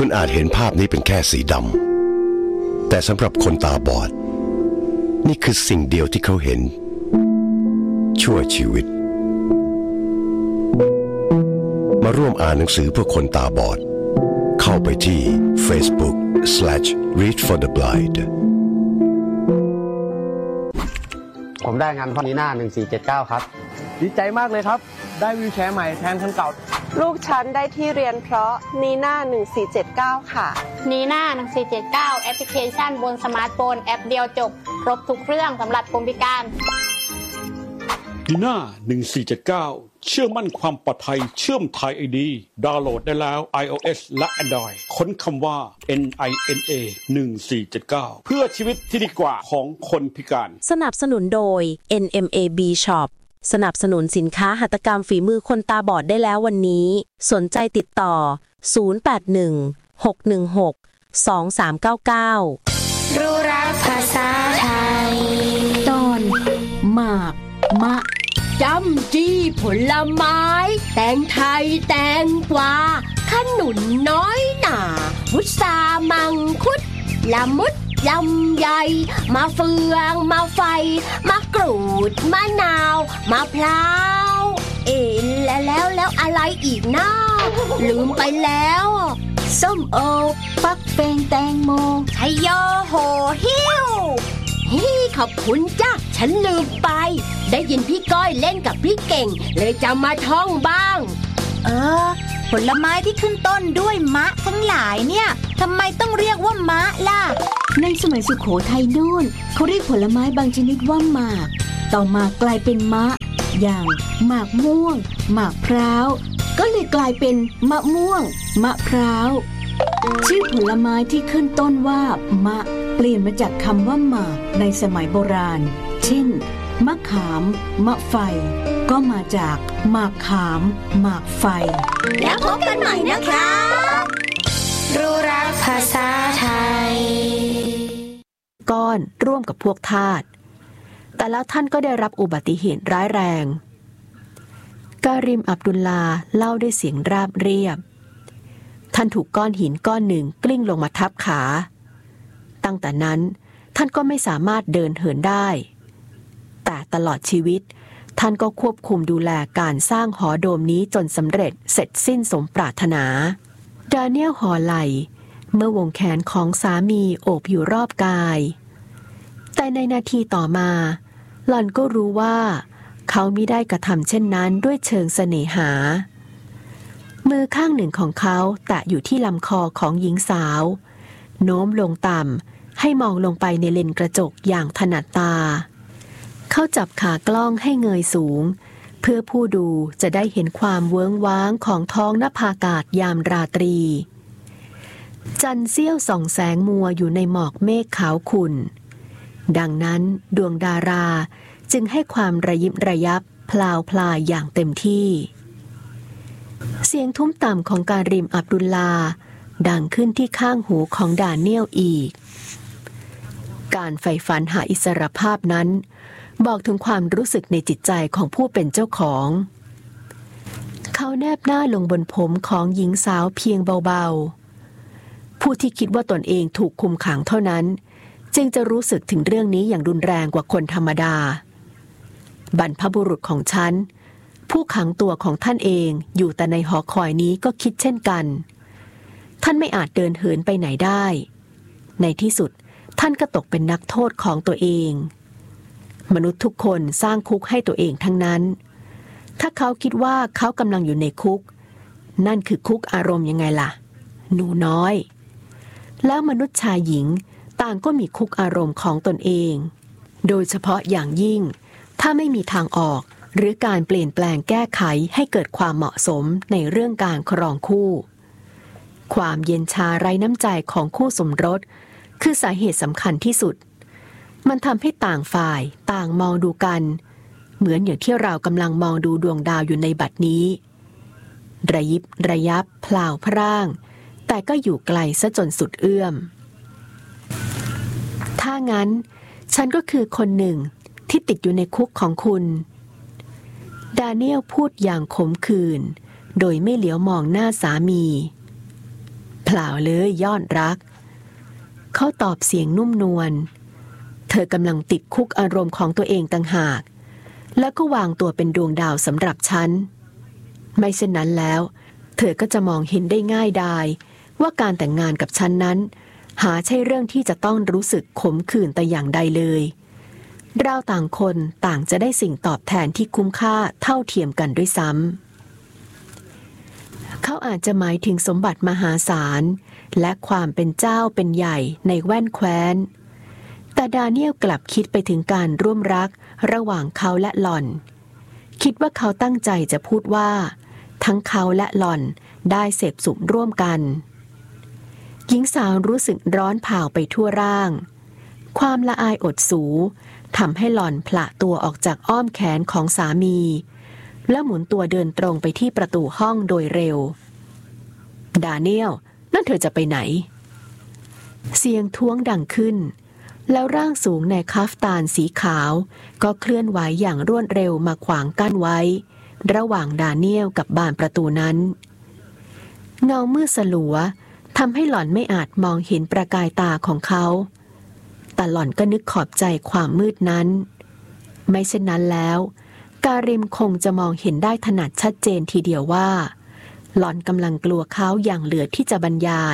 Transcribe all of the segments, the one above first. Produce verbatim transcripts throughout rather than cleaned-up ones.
คุณอาจเห็นภาพนี้เป็นแค่สีดำแต่สำหรับคนตาบอดนี่คือสิ่งเดียวที่เขาเห็นชั่วชีวิตมาร่วมอ่านหนังสือเพื่อคนตาบอดเข้าไปที่ Facebook slash read for the blind ผมได้งานพ่อนีน่าหนึ่งสี่เจ็ดเก้าครับดีใจมากเลยครับได้วีลแชร์ใหม่แทนคันเก่าลูกฉันได้ที่เรียนเพราะนีน่าหนึ่งสี่เจ็ดเก้าค่ะนีน่าหนึ่งสี่เจ็ดเก้าแอปพลิเคชันบนสมาร์ทโฟนแอปเดียวจบครบทุกเรื่องสำหรับคนพิการนีน่าหนึ่งสี่เจ็ดเก้าเชื่อมั่นความปลอดภัยเชื่อมไทย ไอ ดี ดาวน์โหลดได้แล้ว iOS และ Android ค้นคำว่า เอ็น ไอ เอ็น เอ หนึ่งสี่เจ็ดเก้า เพื่อชีวิตที่ดีกว่าของคนพิการสนับสนุนโดย เอ็น เอ็ม เอ บี Shop สนับสนุนสินค้าหัตถกรรมฝีมือคนตาบอดได้แล้ววันนี้สนใจติดต่อศูนย์ แปด หนึ่ง หก หนึ่ง หก สอง สาม เก้า เก้ารู้รักภาษาไทยตอนหมากมะจำจี้ผลไม้แตงไทยแตงกวาขนุนน้อยหน่าพุทรามังคุดละมุดลำไยมะเฟืองมะไฟมะกรูดมะนาวมะพร้าวเอ็นแล้วแล้วแล้วอะไรอีกนะลืมไปแล้วส้มโอฟักเฟงแตงโมชัยโยโหหิ้วฮีขอบคุณจ้ะฉันลืมไปได้ยินพี่ก้อยเล่นกับพี่เก่งเลยจะมาท่องบ้างเออผลไม้ที่ขึ้นต้นด้วยมะทั้งหลายเนี่ยทำไมต้องเรียกว่ามะล่ะในสมัยสุโขทัยโน่นเขาเรียกผลไม้บางชนิดว่าหมากต่อมากลายเป็นมะอย่างหมากม่วงหมากพร้าวก็เลยกลายเป็นมะม่วงมะพร้าวชื่อผลไม้ที่ขึ้นต้นว่ามะเปลี่ยนมาจากคำว่าหมากในสมัยโบราณเช่นมะขามมะไฟก็มาจากหมากขามหมากไฟแล้วพบกันใหม่นะคะรู้รักภาษาไทยก้อนร่วมกับพวกทาสแต่แล้วท่านก็ได้รับอุบัติเหตุร้ายแรงการิมอับดุลลาเล่าด้วยเสียงราบเรียบท่านถูกก้อนหินก้อนหนึ่งกลิ้งลงมาทับขาตั้งแต่นั้นท่านก็ไม่สามารถเดินเหินได้แต่ตลอดชีวิตท่านก็ควบคุมดูแลการสร้างหอโดมนี้จนสำเร็จเสร็จสิ้นสมปรารถนาดาเนียลห่อไหล่เมื่อวงแขนของสามีโอบอยู่รอบกายแต่ในนาทีต่อมาหล่อนก็รู้ว่าเขามิได้กระทำเช่นนั้นด้วยเชิงเสน่หามือข้างหนึ่งของเขาแตะอยู่ที่ลำคอของหญิงสาวโน้มลงต่ำให้มองลงไปในเลนกระจกอย่างถนัดตาเขาจับขากล้องให้เงยสูงเพื่อผู้ดูจะได้เห็นความเวิ้งว้างของท้องนภาอากาศยามราตรีจันทร์เสี้ยวส่องแสงมัวอยู่ในหมอกเมฆขาวขุ่นดังนั้นดวงดาราจึงให้ความระยิบระยับพลาวพลายอย่างเต็มที่เสียงทุ้มต่ำของการิมอับดุลลาดังขึ้นที่ข้างหูของดาเนียลอีกการใฝ่ฝันหาอิสรภาพนั้นบอกถึงความรู้สึกในจิตใจของผู้เป็นเจ้าของเขาแนบหน้าลงบนผมของหญิงสาวเพียงเบาๆผู้ที่คิดว่าตนเองถูกคุมขังเท่านั้นจึงจะรู้สึกถึงเรื่องนี้อย่างรุนแรงกว่าคนธรรมดาบรรพบุรุษของฉันผู้ขังตัวของท่านเองอยู่แต่ในหอคอยนี้ก็คิดเช่นกันท่านไม่อาจเดินเหินไปไหนได้ในที่สุดท่านก็ตกเป็นนักโทษของตัวเองมนุษย์ทุกคนสร้างคุกให้ตัวเองทั้งนั้นถ้าเขาคิดว่าเขากำลังอยู่ในคุกนั่นคือคุกอารมณ์ยังไงล่ะหนูน้อยแล้วมนุษย์ชายหญิงต่างก็มีคุกอารมณ์ของตนเองโดยเฉพาะอย่างยิ่งถ้าไม่มีทางออกหรือการเปลี่ยนแปลงแก้ไขให้เกิดความเหมาะสมในเรื่องการครองคู่ความเย็นชาไร้น้ำใจของคู่สมรสคือสาเหตุสำคัญที่สุดมันทำให้ต่างฝ่ายต่างมองดูกันเหมือนอย่างที่เรากำลังมองดูดวงดาวอยู่ในบัดนี้ระยิบระยับพลาวพร่างแต่ก็อยู่ไกลซะจนสุดเอื้อมถ้างั้นฉันก็คือคนหนึ่งที่ติดอยู่ในคุกของคุณดาเนียลพูดอย่างขมขื่นโดยไม่เหลียวมองหน้าสามีพเปล่าเลยยอดรักเขาตอบเสียงนุ่มนวลเธอกำลังติดคุกอารมณ์ของตัวเองต่างหากแล้วก็วางตัวเป็นดวงดาวสำหรับฉันไม่เช่นนั้นแล้วเธอก็จะมองเห็นได้ง่ายดายว่าการแต่งงานกับฉันนั้นหาใช่เรื่องที่จะต้องรู้สึกขมขื่นแต่อย่างใดเลยเราต่างคนต่างจะได้สิ่งตอบแทนที่คุ้มค่าเท่าเทียมกันด้วยซ้ำเขาอาจจะหมายถึงสมบัติมหาศาลและความเป็นเจ้าเป็นใหญ่ในแว่นแคว้นแต่ดาเนียลกลับคิดไปถึงการร่วมรักระหว่างเขาและหล่อนคิดว่าเขาตั้งใจจะพูดว่าทั้งเขาและหล่อนได้เสพสุขร่วมกันหญิงสาวรู้สึกร้อนเผาไปทั่วร่างความละอายอดสูทำให้หล่อนผละตัวออกจากอ้อมแขนของสามีและหมุนตัวเดินตรงไปที่ประตูห้องโดยเร็วดาเนียลนั่นเธอจะไปไหนเสียงท้วงดังขึ้นแล้วร่างสูงในคาฟตานสีขาวก็เคลื่อนไหวอย่างรวดเร็วมาขวางกั้นไว้ระหว่างดาเนียลกับบานประตูนั้นเงามืดสลัวทำให้หล่อนไม่อาจมองเห็นประกายตาของเขาแต่หล่อนก็นึกขอบใจความมืดนั้นไม่เช่นนั้นแล้วการิมคงจะมองเห็นได้ถนัดชัดเจนทีเดียวว่าหล่อนกำลังกลัวเขาอย่างเหลือที่จะบรรยาย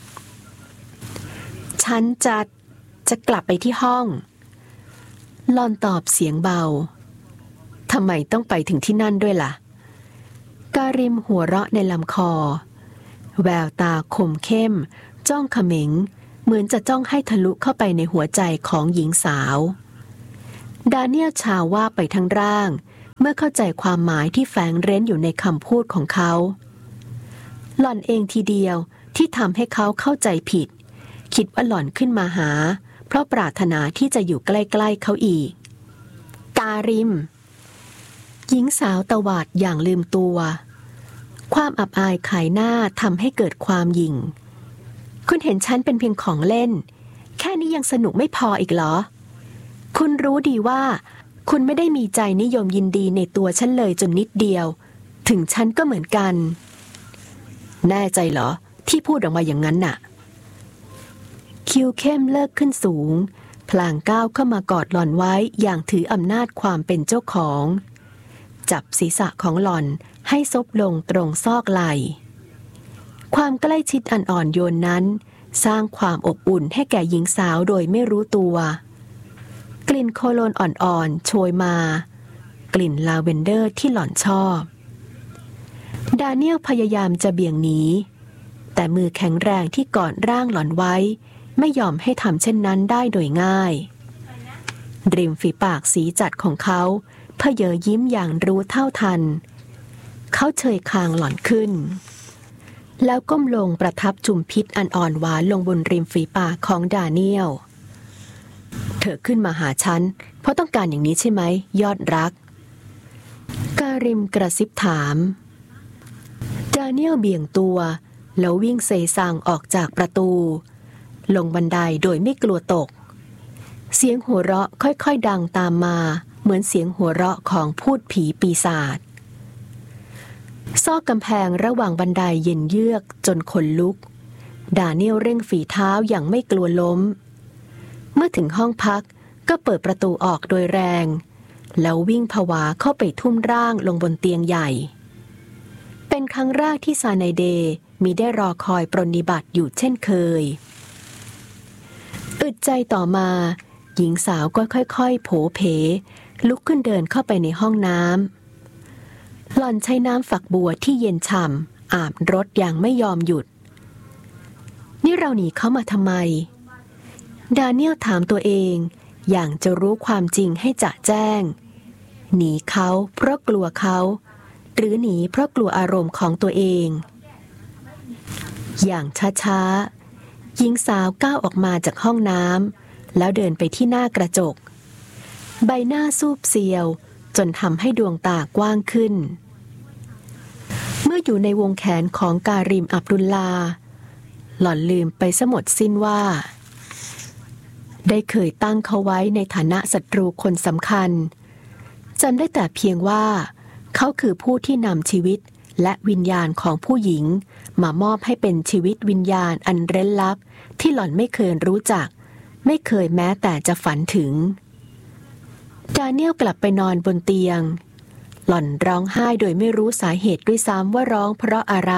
ฉันจะจะกลับไปที่ห้องหล่อนตอบเสียงเบาทำไมต้องไปถึงที่นั่นด้วยล่ะการิมหัวเราะในลำคอแววตาคมเข้มจ้องเขม็งเหมือนจะจ้องให้ทะลุเข้าไปในหัวใจของหญิงสาวดาเนียลชาว่าไปทั้งร่างเมื่อเข้าใจความหมายที่แฝงเร้นอยู่ในคำพูดของเขาหล่อนเองทีเดียวที่ทำให้เขาเข้าใจผิดคิดว่าหล่อนขึ้นมาหาเพราะปรารถนาที่จะอยู่ใกล้ๆเขาอีกการิมหญิงสาวตวาดอย่างลืมตัวความอับอายขายหน้าทำให้เกิดความหยิ่งคุณเห็นฉันเป็นเพียงของเล่นแค่นี้ยังสนุกไม่พออีกเหรอคุณรู้ดีว่าคุณไม่ได้มีใจนิยมยินดีในตัวฉันเลยจนนิดเดียวถึงฉันก็เหมือนกันแน่ใจเหรอที่พูดออกมาอย่างนั้นน่ะคิ้วเข้มเลิกขึ้นสูงพลางก้าวเข้ามากอดหล่อนไว้อย่างถืออำนาจความเป็นเจ้าของจับศีรษะของหล่อนให้ซบลงตรงซอกไหล่ความใกล้ชิดอันอ่อนโยนนั้นสร้างความอบอุ่นให้แก่หญิงสาวโดยไม่รู้ตัวกลิ่นโคโลนอ่อนๆโชยมากลิ่นลาเวนเดอร์ที่หล่อนชอบดาเนียลพยายามจะเบี่ยงหนีแต่มือแข็งแรงที่กอดร่างหล่อนไว้ไม่ยอมให้ทำเช่นนั้นได้โดยง่ายริมฝีปากสีจัดของเขาเผยยิ้มอย่างรู้เท่าทันเขาเฉยคางหล่อนขึ้นแล้วก้มลงประทับจุ่มพิษอันอ่อนหวานลงบนริมฝีปากของดาเนียลเธอขึ้นมาหาฉันเพราะต้องการอย่างนี้ใช่ไหมยอดรักการิมกระซิบถามดาเนียลเบี่ยงตัวแล้ววิ่งเซซังออกจากประตูลงบันไดโดยไม่กลัวตกเสียงหัวเราะค่อยๆดังตามมาเหมือนเสียงหัวเราะของพูดผีปีศาจซอกกำแพงระหว่างบันไดเย็นเยือกจนขนลุกดาเนียลเร่งฝีเท้าอย่างไม่กลัวล้มเมื่อถึงห้องพักก็เปิดประตูออกโดยแรงแล้ววิ่งผวาเข้าไปทุ่มร่างลงบนเตียงใหญ่เป็นครั้งแรกที่ซาไนเดย์มีได้รอคอยปรนนิบัติอยู่เช่นเคยอึดใจต่อมาหญิงสาวก็ค่อยๆโผเพลุกขึ้นเดินเข้าไปในห้องน้ำหล่อนใช้น้ำฝักบัวที่เย็นฉ่ำอาบรดอย่างไม่ยอมหยุดนี่เราหนีเขามาทำไมดาเนียลถามตัวเองอย่างจะรู้ความจริงให้จะแจ้งหนีเขาเพราะกลัวเขาหรือหนีเพราะกลัวอารมณ์ของตัวเองอย่างช้าๆหญิงสาวก้าวออกมาจากห้องน้ำแล้วเดินไปที่หน้ากระจกใบหน้าซูบเซียวจนทำให้ดวงตากว้างขึ้นเมื่ออยู่ในวงแขนของการิมอับดุลลาหล่อนลืมไปซะหมดสิ้นว่าได้เคยตั้งเขาไว้ในฐานะศัตรูคนสำคัญจำได้แต่เพียงว่าเขาคือผู้ที่นำชีวิตและวิญญาณของผู้หญิงมามอบให้เป็นชีวิตวิญญาณอันเร้นลับที่หล่อนไม่เคยรู้จักไม่เคยแม้แต่จะฝันถึงดาเนียลกลับไปนอนบนเตียงหล่อนร้องไห้โดยไม่รู้สาเหตุด้วยซ้ำว่าร้องเพราะอะไร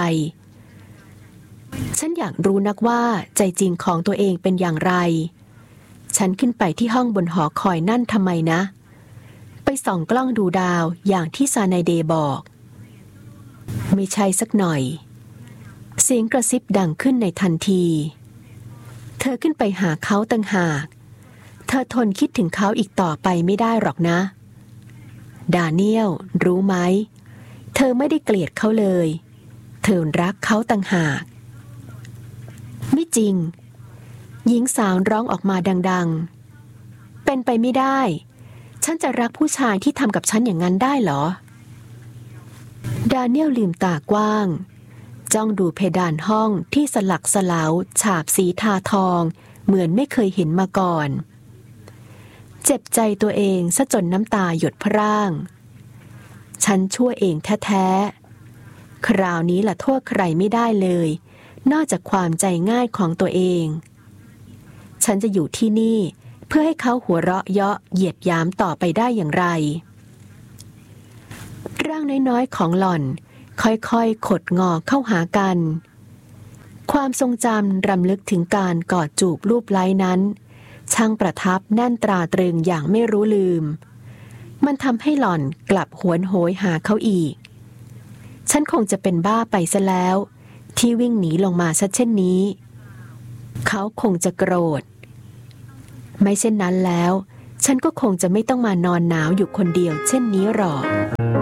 ฉันอยากรู้นักว่าใจจริงของตัวเองเป็นอย่างไรฉันขึ้นไปที่ห้องบนหอคอยนั่นทำไมนะไปส่องกล้องดูดาวอย่างที่ซาไนเดย์บอกไม่ใช่สักหน่อยเสียงกระซิบดังขึ้นในทันทีเธอขึ้นไปหาเขาต่างหากเธอทนคิดถึงเขาอีกต่อไปไม่ได้หรอกนะดาเนียลรู้ไหมเธอไม่ได้เกลียดเขาเลยเธอรักเขาต่างหากไม่จริงหญิงสาวร้องออกมาดังๆเป็นไปไม่ได้ฉันจะรักผู้ชายที่ทำกับฉันอย่างนั้นได้เหรอดาเนียลลืมตากว้างจ้องดูเพดานห้องที่สลักสลาวฉาบสีทาทองเหมือนไม่เคยเห็นมาก่อนเจ็บใจตัวเองซะจนน้ำตาหยดพร่างฉันชั่วเองแท้ๆคราวนี้ล่ะโทษใครไม่ได้เลยนอกจากความใจง่ายของตัวเองฉันจะอยู่ที่นี่เพื่อให้เขาหัวเราะเยาะเหยียดหยามต่อไปได้อย่างไรร่างน้อยๆของหล่อนค่อยๆขดงอเข้าหากันความทรงจำรำลึกถึงการกอดจูบรูปไล้นั้นช่างประทับแน่นตราตรึงอย่างไม่รู้ลืมมันทำให้หล่อนกลับหวนโหยหาเขาอีกฉันคงจะเป็นบ้าไปซะแล้วที่วิ่งหนีลงมาซะเช่นนี้เขาคงจะโกรธไม่เช่นนั้นแล้วฉันก็คงจะไม่ต้องมานอนหนาวอยู่คนเดียวเช่นนี้หรอก